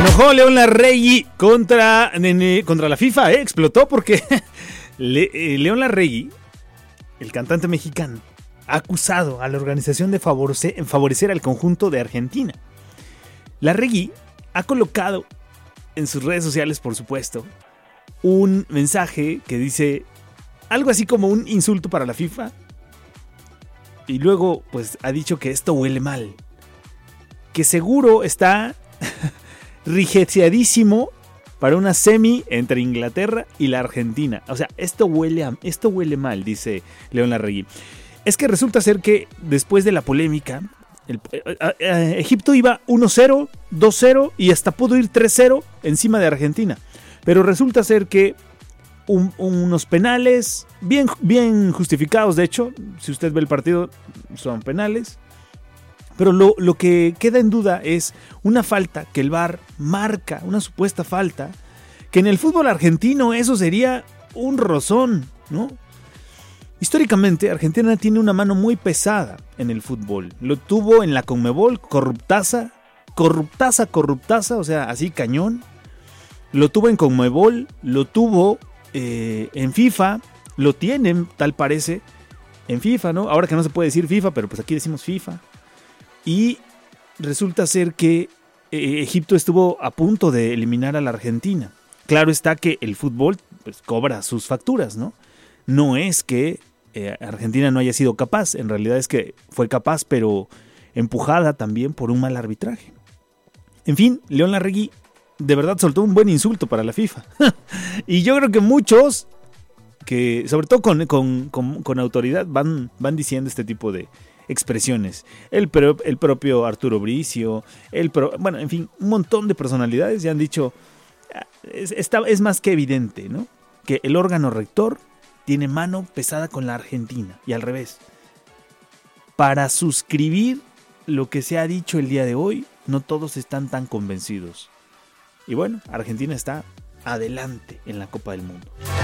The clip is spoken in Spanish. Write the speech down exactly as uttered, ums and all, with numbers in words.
enojó León Larregui contra, contra la FIFA, ¿eh? Explotó porque Le, eh, León Larregui, el cantante mexicano, ha acusado a la organización de favorecer, favorecer al conjunto de Argentina. Larregui ha colocado en sus redes sociales, por supuesto, un mensaje que dice algo así como un insulto para la FIFA. Y luego, pues, ha dicho que esto huele mal. Que seguro está rigeteadísimo para una semi entre Inglaterra y la Argentina. O sea, esto huele, a, esto huele mal, dice León Larregui. Es que resulta ser que después de la polémica, el, eh, eh, Egipto iba uno cero, dos cero y hasta pudo ir tres cero encima de Argentina. Pero resulta ser que un, unos penales bien, bien justificados, de hecho, si usted ve el partido, son penales. Pero lo, lo que queda en duda es una falta que el V A R marca, una supuesta falta, que en el fútbol argentino eso sería un rozón, ¿no? Históricamente, Argentina tiene una mano muy pesada en el fútbol. Lo tuvo en la Conmebol, corruptaza, corruptaza, corruptaza, o sea, así cañón. Lo tuvo en Conmebol, lo tuvo eh, en FIFA, lo tienen, tal parece, en FIFA, ¿no? Ahora que no se puede decir FIFA, pero pues aquí decimos FIFA. Y resulta ser que eh, Egipto estuvo a punto de eliminar a la Argentina. Claro está que el fútbol pues, cobra sus facturas, ¿no? No es que eh, Argentina no haya sido capaz, en realidad es que fue capaz, pero empujada también por un mal arbitraje. En fin, León Larregui de verdad soltó un buen insulto para la FIFA. Y yo creo que muchos, que sobre todo con, con, con, con autoridad, van, van diciendo este tipo de expresiones. El, pro, el propio Arturo Bricio, el pro, bueno, en fin, un montón de personalidades ya han dicho, es, está, es más que evidente, ¿no? Que el órgano rector tiene mano pesada con la Argentina y al revés. Para suscribir lo que se ha dicho el día de hoy, no todos están tan convencidos. Y bueno, Argentina está adelante en la Copa del Mundo.